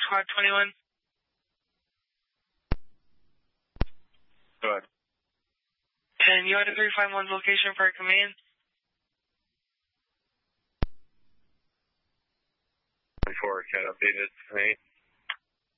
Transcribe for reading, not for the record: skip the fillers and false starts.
Squad 21. Go ahead. And you had a 351's location for command? 24, can update it, 8.